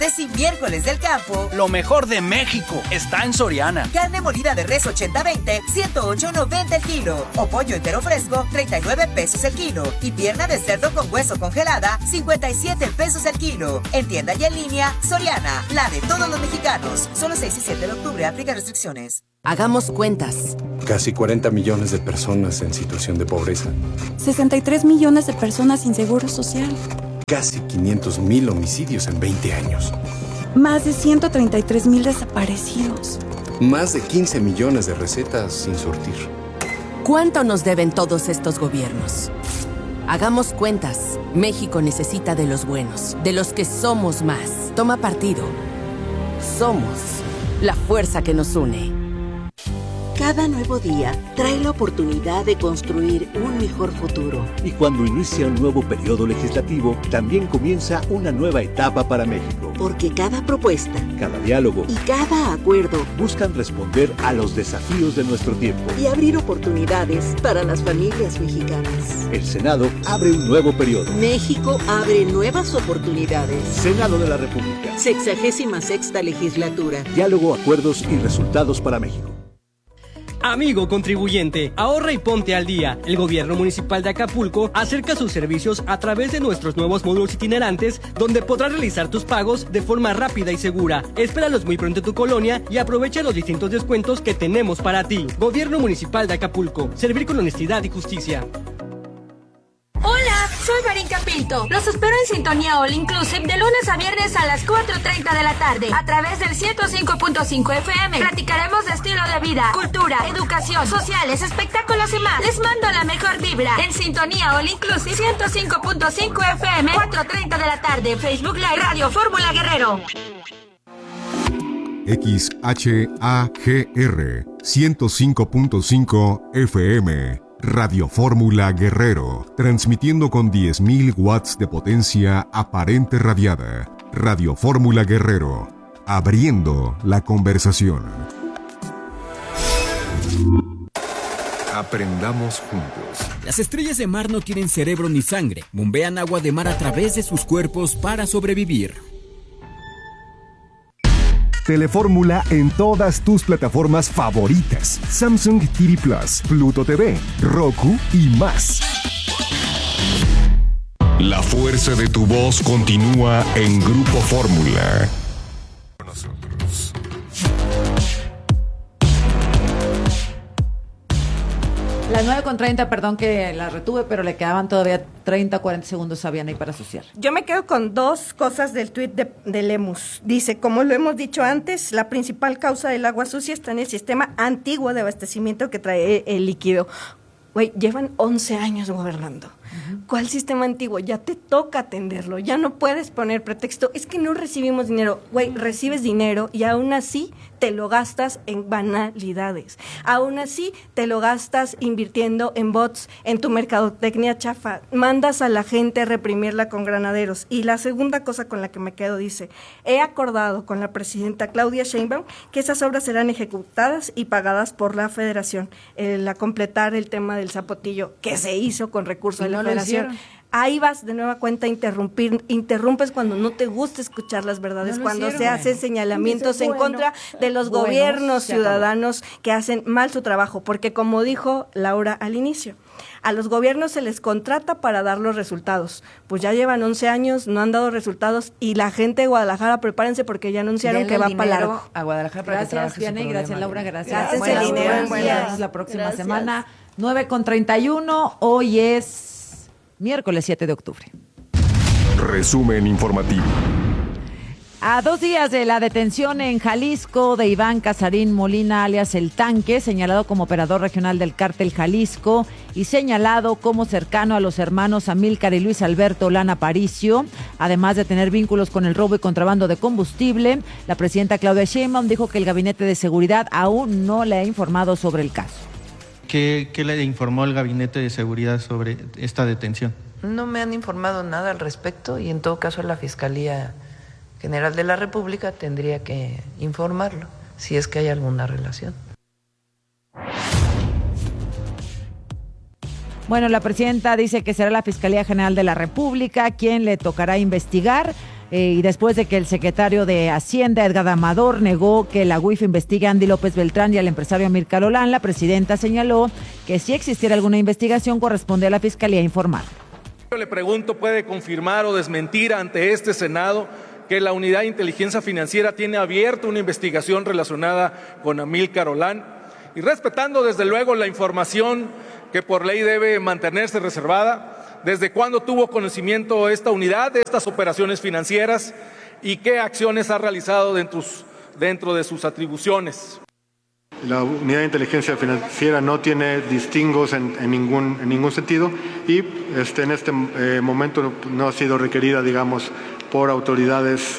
Y miércoles del campo, lo mejor de México está en Soriana. Carne molida de res 80-20, 108.90 el kilo. O pollo entero fresco, 39 pesos el kilo. Y pierna de cerdo con hueso congelada, 57 pesos el kilo. En tienda y en línea, Soriana, la de todos los mexicanos. Solo 6 y 7 de octubre, aplica restricciones. Hagamos cuentas. Casi 40 millones de personas en situación de pobreza. 63 millones de personas sin seguro social. Casi 500,000 homicidios en 20 años. Más de 133,000 desaparecidos. Más de 15 millones de recetas sin surtir. ¿Cuánto nos deben todos estos gobiernos? Hagamos cuentas. México necesita de los buenos, de los que somos más. Toma partido. Somos la fuerza que nos une. Cada nuevo día trae la oportunidad de construir un mejor futuro. Y cuando inicia un nuevo periodo legislativo, también comienza una nueva etapa para México. Porque cada propuesta, cada diálogo y cada acuerdo buscan responder a los desafíos de nuestro tiempo y abrir oportunidades para las familias mexicanas. El Senado abre un nuevo periodo. México abre nuevas oportunidades. Senado de la República. 66ª legislatura. Diálogo, acuerdos y resultados para México. Amigo contribuyente, ahorra y ponte al día. El gobierno municipal de Acapulco acerca sus servicios a través de nuestros nuevos módulos itinerantes, donde podrás realizar tus pagos de forma rápida y segura. Espéralos muy pronto en tu colonia y aprovecha los distintos descuentos que tenemos para ti. Gobierno municipal de Acapulco, servir con honestidad y justicia. Hola, soy Marinka Pinto. Los espero en Sintonía All Inclusive de lunes a viernes a las 4:30 de la tarde. A través del 105.5 FM. Platicaremos de estilo de vida, cultura, educación, sociales, espectáculos y más. Les mando la mejor vibra. En Sintonía All Inclusive 105.5 FM, 4:30 de la tarde. Facebook Live, Radio Fórmula Guerrero. XHAGR 105.5 FM. Radio Fórmula Guerrero, transmitiendo con 10.000 watts de potencia aparente radiada. Radio Fórmula Guerrero, abriendo la conversación. Aprendamos juntos. Las estrellas de mar no tienen cerebro ni sangre, bombean agua de mar a través de sus cuerpos para sobrevivir. Telefórmula en todas tus plataformas favoritas: Samsung TV Plus, Pluto TV, Roku y más. La fuerza de tu voz continúa en Grupo Fórmula. Nosotros. Las 9:30, perdón que la retuve, pero le quedaban todavía 30, 40 segundos a Vianey para asociar. Yo me quedo con dos cosas del tuit de Lemus. Dice, como lo hemos dicho antes, la principal causa del agua sucia está en el sistema antiguo de abastecimiento que trae el líquido. Güey, llevan 11 años gobernando. ¿Cuál sistema antiguo? Ya te toca atenderlo, ya no puedes poner pretexto, es que no recibimos dinero. Güey, recibes dinero y aún así te lo gastas en banalidades. Aún así te lo gastas invirtiendo en bots, en tu mercadotecnia chafa. Mandas a la gente a reprimirla con granaderos. Y la segunda cosa con la que me quedo dice, he acordado con la presidenta Claudia Sheinbaum que esas obras serán ejecutadas y pagadas por la federación. A completar el tema del zapotillo que se hizo con recursos de la federación. Ahí vas de nueva cuenta a interrumpes cuando no te gusta escuchar las verdades, cuando se hacen señalamientos en contra de los gobiernos ciudadanos que hacen mal su trabajo, porque como dijo Laura al inicio, a los gobiernos se les contrata para dar los resultados. Pues ya llevan 11 años, no han dado resultados y la gente de Guadalajara, prepárense porque ya anunciaron que va para largo. A Guadalajara para gracias, Vianey, gracias, Laura, gracias. Gracias, el dinero. Buenas, la próxima semana, 9:31, hoy es miércoles 7 de octubre. Resumen informativo. A 2 días de la detención en Jalisco de Iván Casarín Molina, alias El Tanque, señalado como operador regional del Cártel Jalisco y señalado como cercano a los hermanos Amílcar y Luis Alberto Lana Aparicio, además de tener vínculos con el robo y contrabando de combustible, la presidenta Claudia Sheinbaum dijo que el Gabinete de Seguridad aún no le ha informado sobre el caso. ¿Qué le informó el Gabinete de Seguridad sobre esta detención? No me han informado nada al respecto y en todo caso la Fiscalía General de la República tendría que informarlo si es que hay alguna relación. Bueno, la presidenta dice que será la Fiscalía General de la República quien le tocará investigar Y después de que el secretario de Hacienda, Edgar Amador, negó que la UIF investigue a Andy López Beltrán y al empresario Amir Carolán, la presidenta señaló que si existiera alguna investigación corresponde a la Fiscalía informar. Yo le pregunto, ¿puede confirmar o desmentir ante este Senado que la Unidad de Inteligencia Financiera tiene abierta una investigación relacionada con Amir Carolán? Y respetando desde luego la información que por ley debe mantenerse reservada, ¿desde cuándo tuvo conocimiento esta unidad de estas operaciones financieras y qué acciones ha realizado dentro de sus atribuciones? La Unidad de Inteligencia Financiera no tiene distingos en ningún sentido y en este momento no ha sido requerida, digamos, por autoridades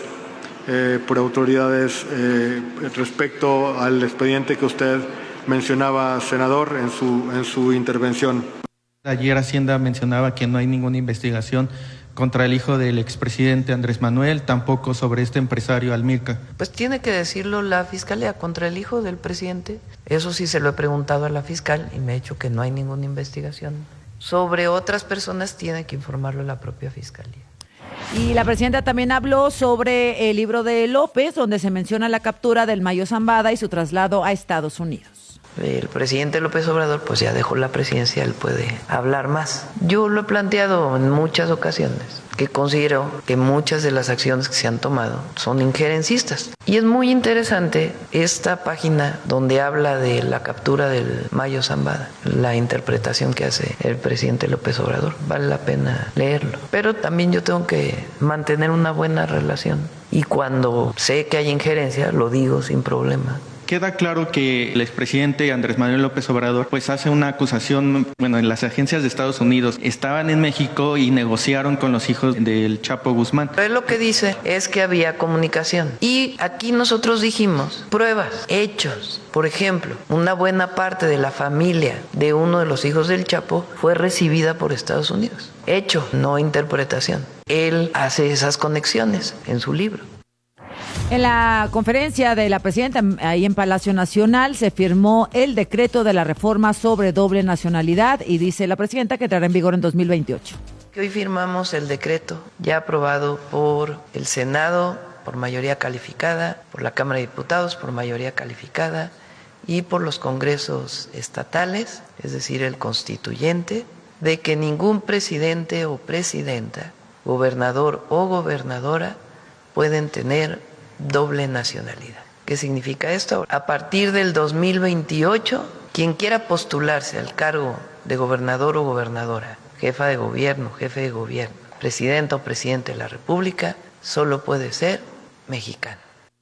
respecto al expediente que usted mencionaba, senador, en su intervención. Ayer Hacienda mencionaba que no hay ninguna investigación contra el hijo del expresidente Andrés Manuel, tampoco sobre este empresario Almirca. Pues tiene que decirlo la Fiscalía contra el hijo del presidente. Eso sí se lo he preguntado a la fiscal y me ha dicho que no hay ninguna investigación. Sobre otras personas tiene que informarlo la propia Fiscalía. Y la presidenta también habló sobre el libro de López, donde se menciona la captura del Mayo Zambada y su traslado a Estados Unidos. El presidente López Obrador pues ya dejó la presidencia, él puede hablar más. Yo lo he planteado en muchas ocasiones, que considero que muchas de las acciones que se han tomado son injerencistas. Y es muy interesante esta página donde habla de la captura del Mayo Zambada, la interpretación que hace el presidente López Obrador. Vale la pena leerlo. Pero también yo tengo que mantener una buena relación. Y cuando sé que hay injerencia, lo digo sin problema. Queda claro que el expresidente Andrés Manuel López Obrador pues hace una acusación, en las agencias de Estados Unidos estaban en México y negociaron con los hijos del Chapo Guzmán. Pero lo que dice es que había comunicación. Y aquí nosotros dijimos pruebas, hechos. Por ejemplo, una buena parte de la familia de uno de los hijos del Chapo fue recibida por Estados Unidos. Hecho, no interpretación. Él hace esas conexiones en su libro. En la conferencia de la presidenta ahí en Palacio Nacional se firmó el decreto de la reforma sobre doble nacionalidad y dice la presidenta que entrará en vigor en 2028. Hoy firmamos el decreto ya aprobado por el Senado por mayoría calificada, por la Cámara de Diputados por mayoría calificada y por los congresos estatales, es decir, el constituyente, de que ningún presidente o presidenta, gobernador o gobernadora pueden tener doble nacionalidad. ¿Qué significa esto? A partir del 2028, quien quiera postularse al cargo de gobernador o gobernadora, jefa de gobierno, jefe de gobierno, presidenta o presidente de la República, solo puede ser mexicano.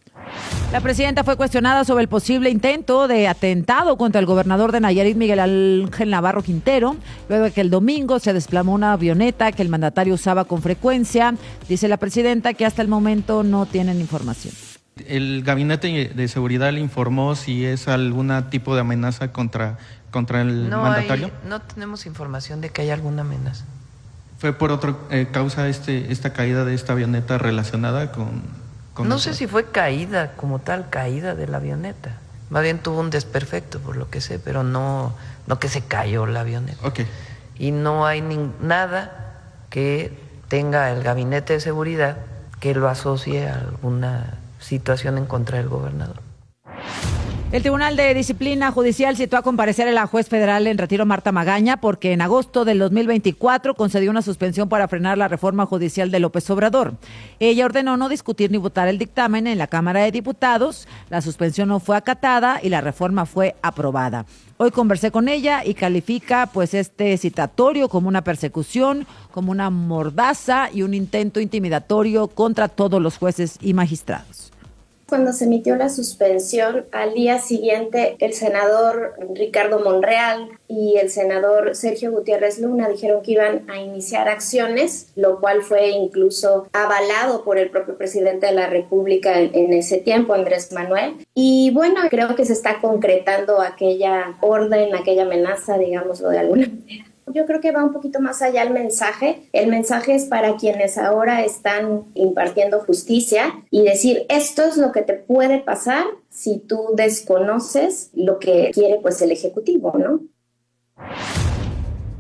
La presidenta fue cuestionada sobre el posible intento de atentado contra el gobernador de Nayarit, Miguel Ángel Navarro Quintero, luego de que el domingo se desplomó una avioneta que el mandatario usaba con frecuencia. Dice la presidenta que hasta el momento no tienen información. El Gabinete de Seguridad le informó si es algún tipo de amenaza contra el mandatario. No tenemos información de que haya alguna amenaza. ¿Fue por otra causa esta caída de esta avioneta relacionada con no sé si fue caída como tal, caída de la avioneta. Más bien tuvo un desperfecto, por lo que sé, pero no que se cayó la avioneta. Okay. Y no hay nada que tenga el Gabinete de Seguridad que lo asocie a alguna situación en contra del gobernador. El Tribunal de Disciplina Judicial citó a comparecer a la juez federal en retiro Marta Magaña porque en agosto del 2024 concedió una suspensión para frenar la reforma judicial de López Obrador. Ella ordenó no discutir ni votar el dictamen en la Cámara de Diputados. La suspensión no fue acatada y la reforma fue aprobada. Hoy conversé con ella y califica pues este citatorio como una persecución, como una mordaza y un intento intimidatorio contra todos los jueces y magistrados. Cuando se emitió la suspensión, al día siguiente el senador Ricardo Monreal y el senador Sergio Gutiérrez Luna dijeron que iban a iniciar acciones, lo cual fue incluso avalado por el propio presidente de la República en ese tiempo, Andrés Manuel. Y bueno, creo que se está concretando aquella orden, aquella amenaza, digámoslo de alguna manera. Yo creo que va un poquito más allá el mensaje. El mensaje es para quienes ahora están impartiendo justicia y decir, esto es lo que te puede pasar si tú desconoces lo que quiere pues el Ejecutivo, ¿no?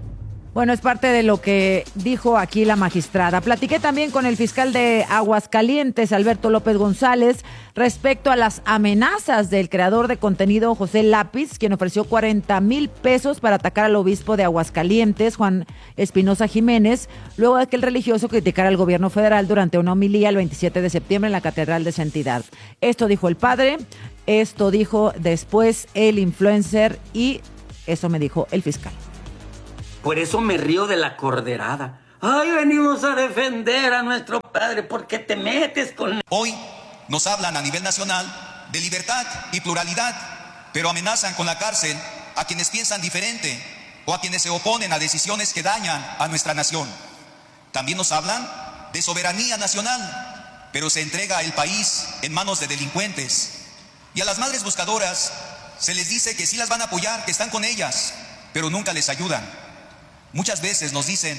Bueno, es parte de lo que dijo aquí la magistrada. Platiqué también con el fiscal de Aguascalientes, Alberto López González, respecto a las amenazas del creador de contenido José Lápiz, quien ofreció 40,000 pesos para atacar al obispo de Aguascalientes, Juan Espinosa Jiménez, luego de que el religioso criticara al gobierno federal durante una homilía el 27 de septiembre en la catedral de esa entidad. Esto dijo el padre, esto dijo después el influencer y eso me dijo el fiscal. Por eso me río de la corderada. Ay, venimos a defender a nuestro padre, porque te metes con... Hoy nos hablan a nivel nacional de libertad y pluralidad, pero amenazan con la cárcel a quienes piensan diferente o a quienes se oponen a decisiones que dañan a nuestra nación. También nos hablan de soberanía nacional, pero se entrega el país en manos de delincuentes. Y a las madres buscadoras se les dice que sí las van a apoyar, que están con ellas, pero nunca les ayudan. Muchas veces nos dicen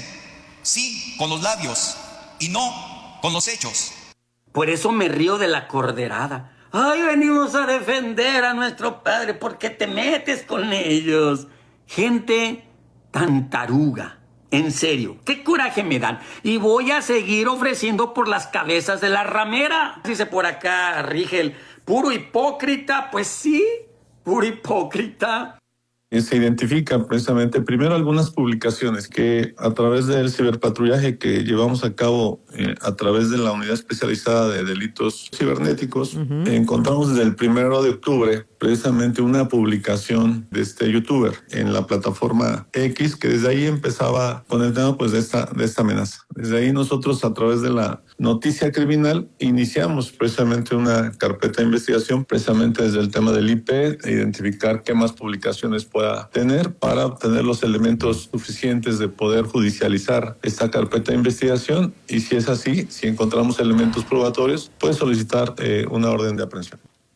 sí con los labios y no con los hechos. Por eso me río de la corderada. Ay, venimos a defender a nuestro padre, porque te metes con ellos. Gente tan taruga. En serio, qué coraje me dan. Y voy a seguir ofreciendo por las cabezas de la ramera. Dice por acá Rigel, puro hipócrita. Pues sí, puro hipócrita. Se identifican precisamente primero algunas publicaciones que a través del ciberpatrullaje que llevamos a cabo a través de la unidad especializada de delitos cibernéticos, encontramos desde el 1 de octubre precisamente una publicación de este youtuber en la plataforma X, que desde ahí empezaba con el tema pues de esta amenaza. Desde ahí nosotros a través de la noticia criminal iniciamos precisamente una carpeta de investigación precisamente desde el tema del IP, identificar qué más publicaciones pueda tener para obtener los elementos suficientes de poder judicializar esta carpeta de investigación, y si es así, si encontramos elementos probatorios, puede solicitar una orden de aprehensión.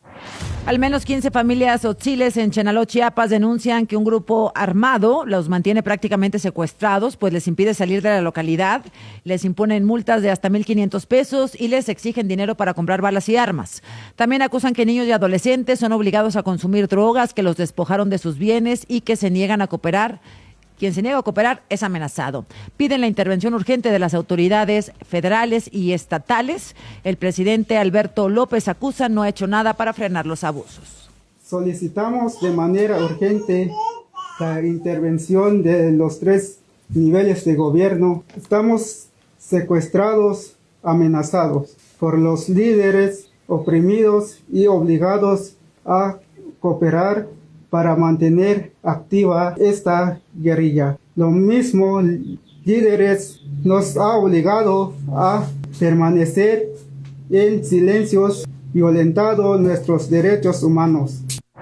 Al menos 15 familias otziles en Chenaló, Chiapas, denuncian que un grupo armado los mantiene prácticamente secuestrados, pues les impide salir de la localidad, les imponen multas de hasta 1,500 pesos y les exigen dinero para comprar balas y armas. También acusan que niños y adolescentes son obligados a consumir drogas, que los despojaron de sus bienes y que se niegan a cooperar. Quien se niega a cooperar es amenazado. Piden la intervención urgente de las autoridades federales y estatales. El presidente Alberto López Acusa no ha hecho nada para frenar los abusos. Solicitamos de manera urgente la intervención de los 3 niveles de gobierno. Estamos secuestrados, amenazados por los líderes oprimidos y obligados a cooperar para mantener activa esta guerrilla. Lo mismo, líderes nos ha obligado a permanecer en silencios, violentando nuestros derechos humanos.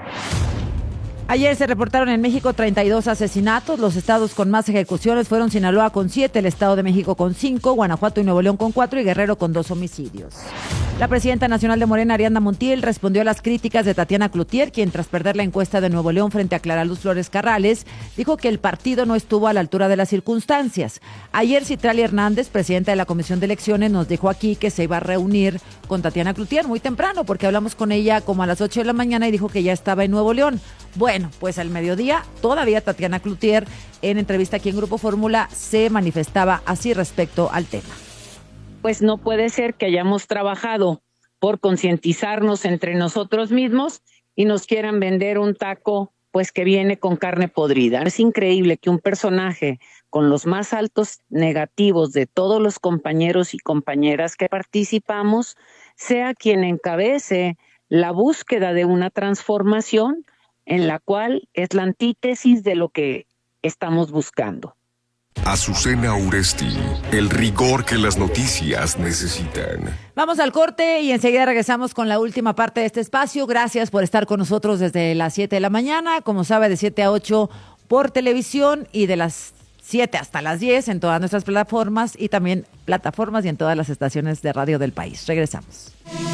Ayer se reportaron en México 32 asesinatos. Los estados con más ejecuciones fueron Sinaloa con 7, el Estado de México con 5, Guanajuato y Nuevo León con 4 y Guerrero con 2 homicidios. La presidenta nacional de Morena, Ariadna Montiel, respondió a las críticas de Tatiana Cloutier, quien tras perder la encuesta de Nuevo León frente a Clara Luz Flores Carrales, dijo que el partido no estuvo a la altura de las circunstancias. Ayer Citlali Hernández, presidenta de la Comisión de Elecciones, nos dijo aquí que se iba a reunir con Tatiana Cloutier muy temprano, porque hablamos con ella como a las 8 de la mañana y dijo que ya estaba en Nuevo León. Bueno, pues al mediodía, todavía Tatiana Cloutier, en entrevista aquí en Grupo Fórmula, se manifestaba así respecto al tema. Pues no puede ser que hayamos trabajado por concientizarnos entre nosotros mismos y nos quieran vender un taco pues que viene con carne podrida. Es increíble que un personaje con los más altos negativos de todos los compañeros y compañeras que participamos sea quien encabece la búsqueda de una transformación en la cual es la antítesis de lo que estamos buscando. Azucena Uresti, el rigor que las noticias necesitan. Vamos al corte y enseguida regresamos con la última parte de este espacio. Gracias por estar con nosotros desde las 7 de la mañana, como sabe, de 7 a 8 por televisión y de las 7 hasta las 10 en todas nuestras plataformas y también plataformas y en todas las estaciones de radio del país. Regresamos.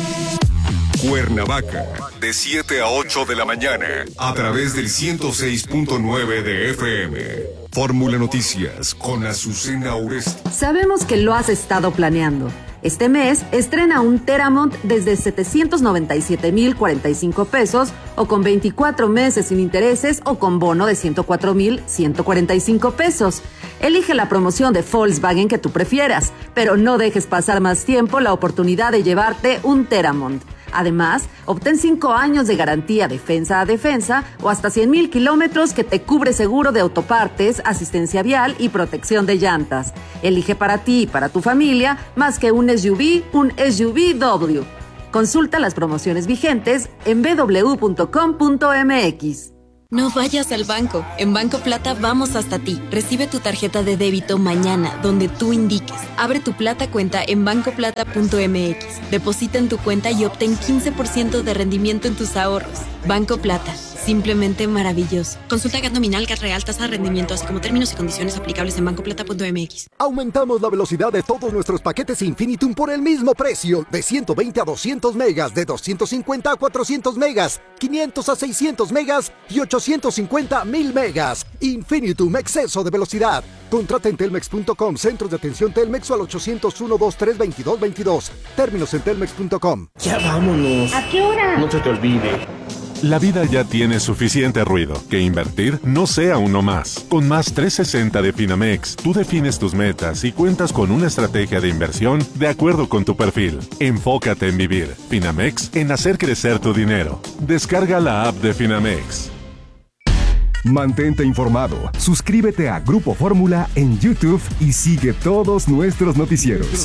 Cuernavaca, de 7 a 8 de la mañana, a través del 106.9 de FM. Fórmula Noticias con Azucena Uresti. Sabemos que lo has estado planeando. Este mes estrena un Teramont desde 797,045 pesos o con 24 meses sin intereses o con bono de 104,145 pesos. Elige la promoción de Volkswagen que tú prefieras, pero no dejes pasar más tiempo la oportunidad de llevarte un Teramont. Además, obtén 5 años de garantía defensa a defensa o hasta 100,000 kilómetros que te cubre seguro de autopartes, asistencia vial y protección de llantas. Elige para ti y para tu familia más que un SUV W. Consulta las promociones vigentes en bw.com.mx. No vayas al banco. En Banco Plata vamos hasta ti. Recibe tu tarjeta de débito mañana, donde tú indiques. Abre tu Plata cuenta en bancoplata.mx. Deposita en tu cuenta y obtén 15% de rendimiento en tus ahorros. Banco Plata. Simplemente maravilloso. Consulta GAT nominal, GAT real, tasa de rendimiento, así como términos y condiciones aplicables en bancoplata.mx. Aumentamos la velocidad de todos nuestros paquetes Infinitum por el mismo precio. De 120 a 200 megas, de 250 a 400 megas, 500 a 600 megas y 850 a 1000 megas. Infinitum, exceso de velocidad. Contrata en telmex.com, centros de atención Telmex o al 800-123-2222. Términos en telmex.com. Ya vámonos. ¿A qué hora? No se te olvide. La vida ya tiene suficiente ruido, que invertir no sea uno más. Con Más 360 de Finamex, tú defines tus metas y cuentas con una estrategia de inversión de acuerdo con tu perfil. Enfócate en vivir. Finamex, en hacer crecer tu dinero. Descarga la app de Finamex. Mantente informado, suscríbete a Grupo Fórmula en YouTube y sigue todos nuestros noticieros.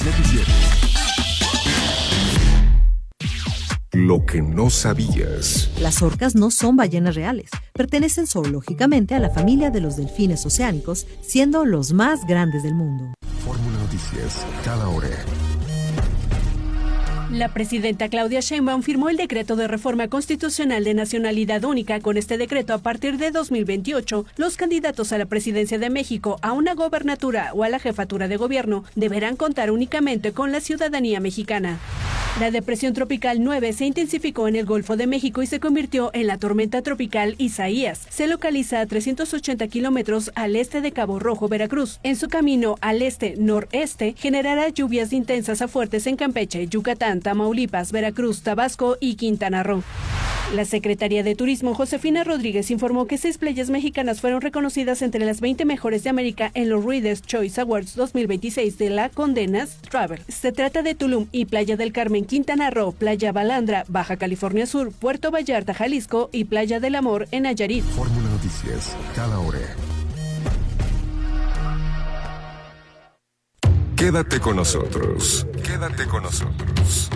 Lo que no sabías. Las orcas no son ballenas reales. Pertenecen zoológicamente a la familia de los delfines oceánicos, siendo los más grandes del mundo. Fórmula Noticias, cada hora. La presidenta Claudia Sheinbaum firmó el decreto de reforma constitucional de nacionalidad única. Con este decreto, a partir de 2028, los candidatos a la presidencia de México, a una gobernatura o a la jefatura de gobierno deberán contar únicamente con la ciudadanía mexicana. La depresión tropical 9 se intensificó en el Golfo de México y se convirtió en la tormenta tropical Isaías. Se localiza a 380 kilómetros al este de Cabo Rojo, Veracruz. En su camino al este-noreste, generará lluvias intensas a fuertes en Campeche, Yucatán, Tamaulipas, Veracruz, Tabasco y Quintana Roo. La Secretaría de Turismo, Josefina Rodríguez, informó que 6 playas mexicanas fueron reconocidas entre las 20 mejores de América en los Reader's Choice Awards 2026 de la Condé Nast Travel. Se trata de Tulum y Playa del Carmen, Quintana Roo, Playa Balandra, Baja California Sur, Puerto Vallarta, Jalisco y Playa del Amor en Nayarit. Fórmula Noticias, cada hora. Quédate con nosotros. Quédate con nosotros.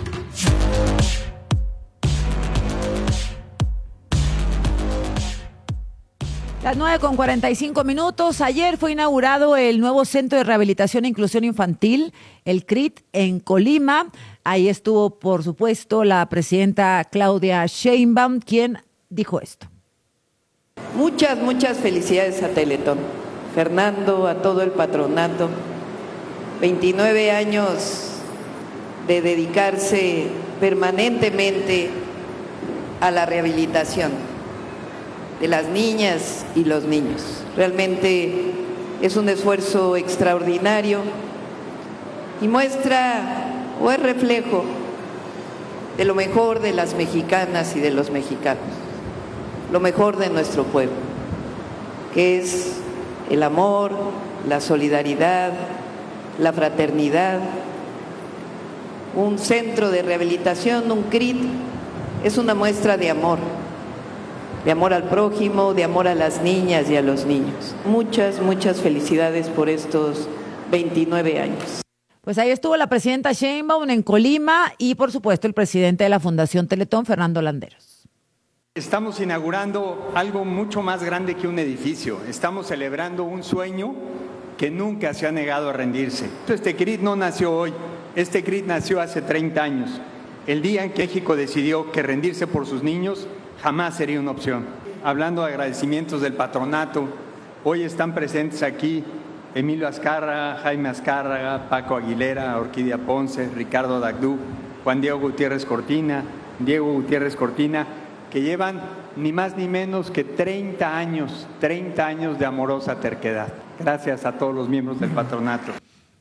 Las 9:45. Ayer fue inaugurado el nuevo Centro de Rehabilitación e Inclusión Infantil, el CRIT, en Colima. Ahí estuvo, por supuesto, la presidenta Claudia Sheinbaum, quien dijo esto. Muchas felicidades a Teletón, Fernando, a todo el patronato. 29 años de dedicarse permanentemente a la rehabilitación de las niñas y los niños. Realmente es un esfuerzo extraordinario y muestra o es reflejo de lo mejor de las mexicanas y de los mexicanos, lo mejor de nuestro pueblo, que es el amor, la solidaridad, la fraternidad. Un centro de rehabilitación, un CRIT, es una muestra de amor al prójimo, de amor a las niñas y a los niños. Muchas felicidades por estos 29 años. Pues ahí estuvo la presidenta Sheinbaum en Colima y, por supuesto, el presidente de la Fundación Teletón, Fernando Landeros. Estamos inaugurando algo mucho más grande que un edificio. Estamos celebrando un sueño que nunca se ha negado a rendirse. Este CRIT no nació hoy, este CRIT nació hace 30 años, el día en que México decidió que rendirse por sus niños jamás sería una opción. Hablando de agradecimientos del patronato, hoy están presentes aquí Emilio Azcárraga, Jaime Azcárraga, Paco Aguilera, Orquídea Ponce, Ricardo Dagdú, Juan Diego Gutiérrez Cortina, Diego Gutiérrez Cortina, que llevan ni más ni menos que 30 años de amorosa terquedad. Gracias a todos los miembros del patronato.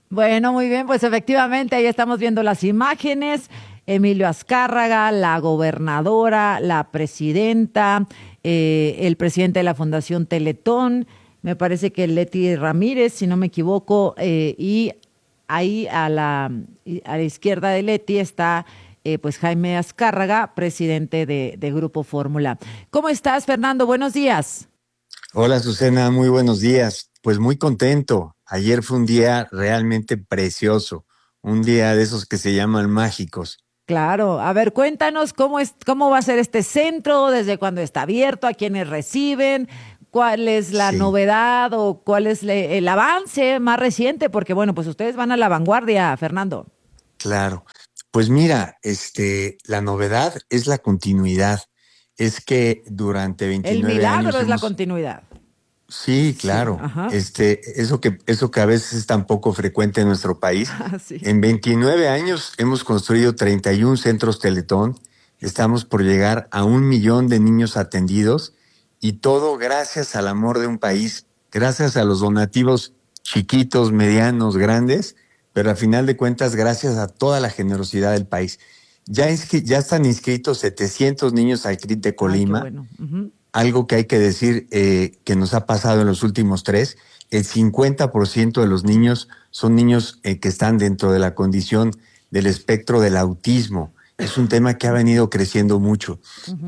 Bueno, muy bien, pues efectivamente ahí estamos viendo las imágenes. Emilio Azcárraga, la gobernadora, la presidenta, el presidente de la Fundación Teletón, me parece que Leti Ramírez, si no me equivoco, y ahí a la izquierda de Leti está pues Jaime Azcárraga, presidente de Grupo Fórmula. ¿Cómo estás, Fernando? Buenos días. Hola, Azucena, muy buenos días. Pues muy contento. Ayer fue un día realmente precioso, un día de esos que se llaman mágicos. Claro, a ver, cuéntanos cómo va a ser este centro, desde cuándo está abierto, a quiénes reciben, cuál es la novedad o cuál es el avance más reciente, porque bueno, pues ustedes van a la vanguardia, Fernando. Claro, pues mira, la novedad es la continuidad, es que durante 29 años... El milagro es la continuidad. Sí, claro. Eso que a veces es tan poco frecuente en nuestro país. Sí. En 29 años hemos construido 31 centros Teletón. Estamos por llegar a 1 millón de niños atendidos y todo gracias al amor de un país, gracias a los donativos chiquitos, medianos, grandes, pero al final de cuentas gracias a toda la generosidad del país. Ya están inscritos 700 niños al CRIT de Colima. Ay, qué bueno. Algo que hay que decir que nos ha pasado en los últimos 3, el 50% de los niños son niños que están dentro de la condición del espectro del autismo. Es un tema que ha venido creciendo mucho.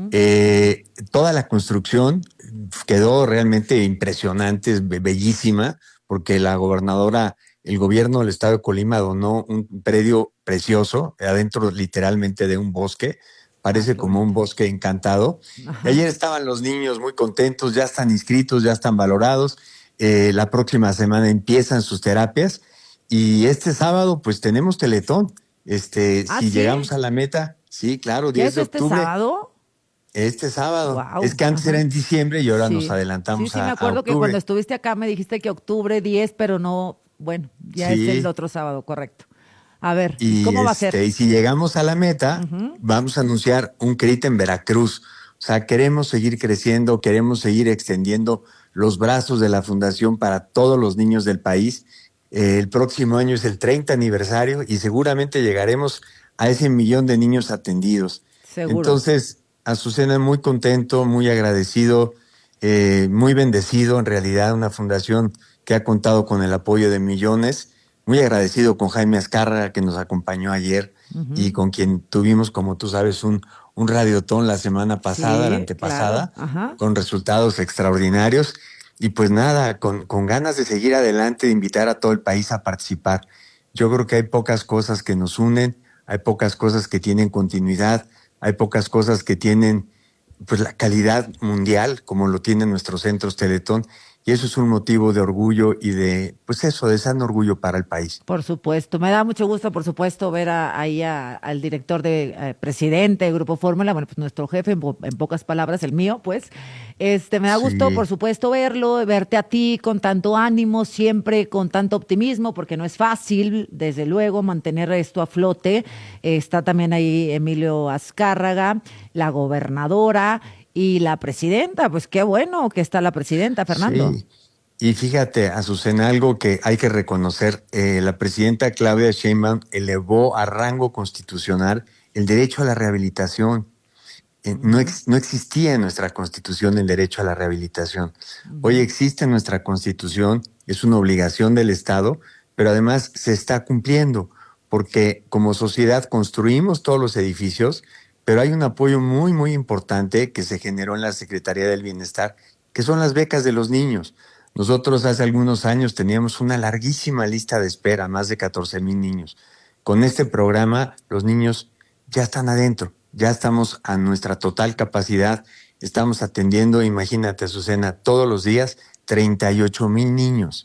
Toda la construcción quedó realmente impresionante, bellísima, porque la gobernadora, el gobierno del estado de Colima donó un predio precioso, adentro literalmente de un bosque. Parece como un bosque encantado. Ayer estaban los niños muy contentos, ya están inscritos, ya están valorados. La próxima semana empiezan sus terapias. Y este sábado, pues tenemos Teletón. Si llegamos a la meta, sí, claro, 10 de octubre. ¿Este sábado? Este sábado. Wow. Es que antes era en diciembre y ahora nos adelantamos a Sí, me acuerdo que cuando estuviste acá me dijiste que octubre 10, pero no, bueno, ya es el otro sábado, correcto. A ver, ¿cómo va a ser? Y si llegamos a la meta, vamos a anunciar un CRIT en Veracruz. O sea, queremos seguir creciendo, queremos seguir extendiendo los brazos de la Fundación para todos los niños del país. El próximo año es el 30 aniversario y seguramente llegaremos a ese 1 millón de niños atendidos. Seguro. Entonces, Azucena, muy contento, muy agradecido, muy bendecido. En realidad, una fundación que ha contado con el apoyo de millones. Muy agradecido con Jaime Azcárraga, que nos acompañó ayer y con quien tuvimos, como tú sabes, un radiotón la semana pasada, la antepasada, con resultados extraordinarios. Y pues nada, con ganas de seguir adelante, de invitar a todo el país a participar. Yo creo que hay pocas cosas que nos unen, hay pocas cosas que tienen continuidad, hay pocas cosas que tienen pues la calidad mundial, como lo tienen nuestros centros Teletón. Y eso es un motivo de orgullo y de sano orgullo para el país. Por supuesto, me da mucho gusto, por supuesto, ver ahí al director presidente de Grupo Fórmula, bueno, pues nuestro jefe, en pocas palabras, el mío, pues. Me da gusto, por supuesto, verte a ti con tanto ánimo, siempre con tanto optimismo, porque no es fácil, desde luego, mantener esto a flote. Está también ahí Emilio Azcárraga, la gobernadora, y la presidenta, pues qué bueno que está la presidenta, Fernando. Sí, y fíjate, Azucena, algo que hay que reconocer, la presidenta Claudia Sheinbaum elevó a rango constitucional el derecho a la rehabilitación. No existía en nuestra Constitución el derecho a la rehabilitación. Hoy existe en nuestra Constitución, es una obligación del Estado, pero además se está cumpliendo, porque como sociedad construimos todos los edificios, pero hay un apoyo muy, muy importante que se generó en la Secretaría del Bienestar, que son las becas de los niños. Nosotros hace algunos años teníamos una larguísima lista de espera, más de 14,000 niños. Con este programa, los niños ya están adentro, ya estamos a nuestra total capacidad, estamos atendiendo, imagínate, Azucena, todos los días, 38,000 niños.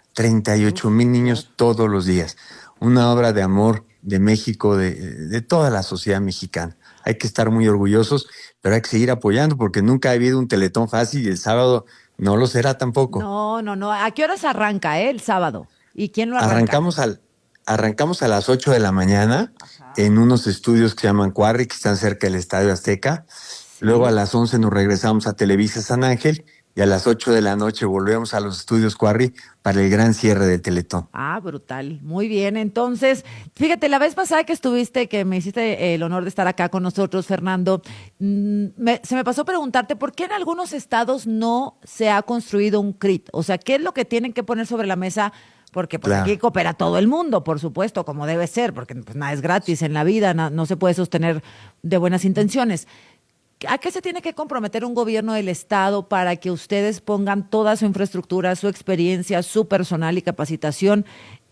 38,000 niños todos los días. Una obra de amor de México, de toda la sociedad mexicana. Hay que estar muy orgullosos, pero hay que seguir apoyando porque nunca ha habido un Teletón fácil y el sábado no lo será tampoco. No. ¿A qué horas arranca el sábado? ¿Y quién lo arranca? Arrancamos a las 8 de la mañana en unos estudios que se llaman Quarry, que están cerca del Estadio Azteca. Sí. Luego a las 11 nos regresamos a Televisa San Ángel y a las 8 de la noche volvemos a los estudios Quarry para el gran cierre del Teletón. Ah, brutal. Muy bien. Entonces, fíjate, la vez pasada que estuviste, que me hiciste el honor de estar acá con nosotros, Fernando, se me pasó preguntarte por qué en algunos estados no se ha construido un CRIT. O sea, ¿qué es lo que tienen que poner sobre la mesa? Porque pues Claro. aquí coopera todo el mundo, por supuesto, como debe ser, porque pues, nada es gratis en la vida, no se puede sostener de buenas intenciones. ¿A qué se tiene que comprometer un gobierno del Estado para que ustedes pongan toda su infraestructura, su experiencia, su personal y capacitación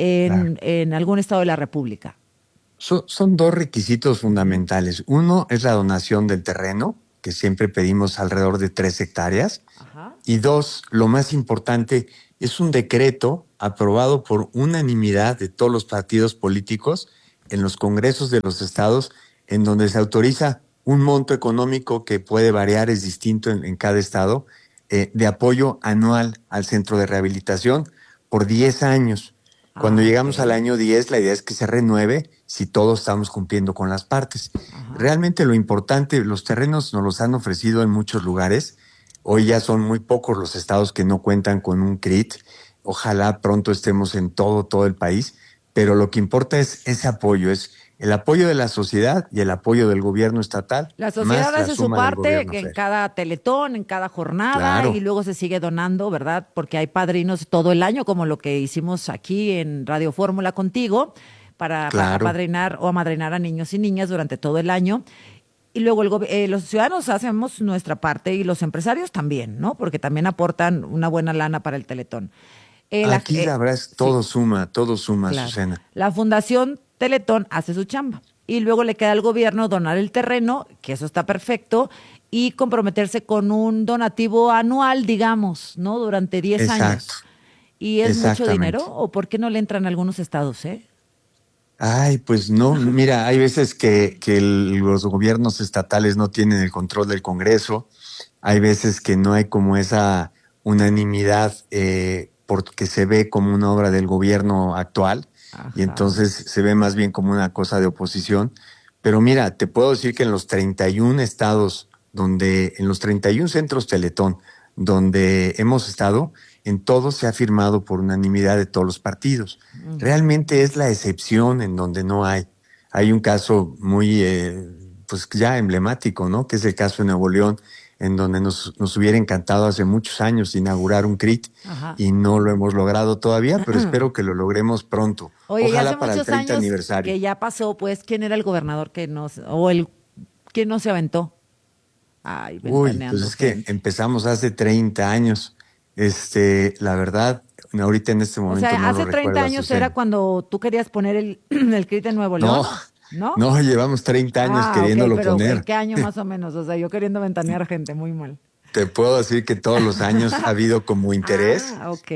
en algún estado de la República? Son dos requisitos fundamentales. Uno es la donación del terreno, que siempre pedimos alrededor de 3 hectáreas. Ajá. Y 2, lo más importante, es un decreto aprobado por unanimidad de todos los partidos políticos en los congresos de los estados, en donde se autoriza un monto económico que puede variar, es distinto en cada estado, de apoyo anual al centro de rehabilitación por 10 años. Cuando llegamos al año 10, la idea es que se renueve si todos estamos cumpliendo con las partes. Realmente lo importante, los terrenos nos los han ofrecido en muchos lugares. Hoy ya son muy pocos los estados que no cuentan con un CRIT. Ojalá pronto estemos en todo el país, pero lo que importa es ese apoyo, es el apoyo de la sociedad y el apoyo del gobierno estatal. La sociedad hace su parte que en cada teletón, en cada jornada, Claro. y luego se sigue donando, ¿verdad? Porque hay padrinos todo el año, como lo que hicimos aquí en Radio Fórmula contigo, para apadrinar o amadrinar a niños y niñas durante todo el año. Y luego los ciudadanos hacemos nuestra parte y los empresarios también, ¿no? Porque también aportan una buena lana para el teletón. Aquí la verdad es todo suma, Claro. Azucena. La Fundación Teletón hace su chamba y luego le queda al gobierno donar el terreno, que eso está perfecto, y comprometerse con un donativo anual, digamos, ¿no? Durante 10 años. ¿Y es mucho dinero o por qué no le entran a algunos estados, Ay, pues no, mira, hay veces que los gobiernos estatales no tienen el control del Congreso, hay veces que no hay como esa unanimidad porque se ve como una obra del gobierno actual. Ajá. Y entonces se ve más bien como una cosa de oposición. Pero mira, te puedo decir que en los 31 estados, en los 31 centros Teletón, donde hemos estado, en todos se ha firmado por unanimidad de todos los partidos. Realmente es la excepción en donde no hay. Hay un caso muy, pues ya emblemático, ¿no? Que es el caso de Nuevo León, en donde nos hubiera encantado hace muchos años inaugurar un CRIT. Ajá. Y no lo hemos logrado todavía, pero espero que lo logremos pronto. Oye, ojalá para el 30 aniversario. Que ya pasó, pues, ¿quién era el gobernador quién no se aventó? Ay, pues es que empezamos hace 30 años. La verdad, ahorita en este momento o sea, no hace lo 30 años era cuando tú querías poner el CRIT en Nuevo León. No, llevamos 30 años queriéndolo poner. ¿En qué año más o menos? O sea, yo queriendo ventanear gente, muy mal. Te puedo decir que todos los años ha habido como interés.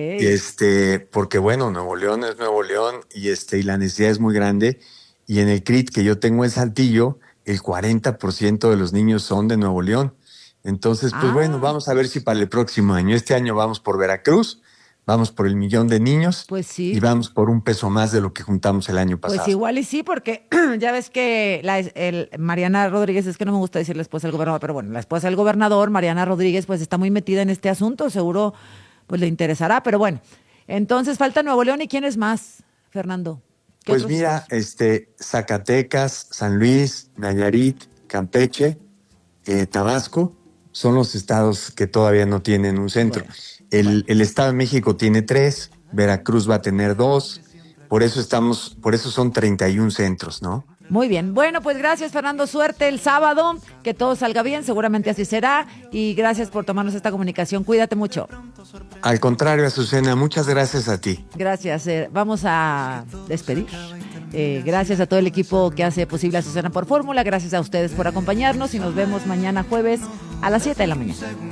Porque bueno, Nuevo León es Nuevo León y la necesidad es muy grande. Y en el CRIT que yo tengo en Saltillo, el 40% de los niños son de Nuevo León. Entonces, pues bueno, vamos a ver si para el próximo año. Este año vamos por Veracruz, vamos por el 1,000,000 de niños. Pues sí. Y vamos por un peso más de lo que juntamos el año pasado. Pues igual y sí, porque ya ves que Mariana Rodríguez, es que no me gusta decir la esposa del gobernador, pero bueno, la esposa del gobernador, Mariana Rodríguez, pues está muy metida en este asunto, seguro pues le interesará, pero bueno. Entonces falta Nuevo León, ¿y quién es más, Fernando? Pues mira, Zacatecas, San Luis, Nayarit, Campeche, Tabasco, son los estados que todavía no tienen un centro. Bueno, el Estado de México tiene 3, Veracruz va a tener 2, por eso son 31 centros, ¿no? Muy bien, bueno, pues gracias, Fernando, suerte el sábado, que todo salga bien, seguramente así será, y gracias por tomarnos esta comunicación, cuídate mucho. Al contrario, Azucena, muchas gracias a ti. Gracias, vamos a despedir. Gracias a todo el equipo que hace posible Azucena por Fórmula, gracias a ustedes por acompañarnos y nos vemos mañana jueves a las 7 de la mañana.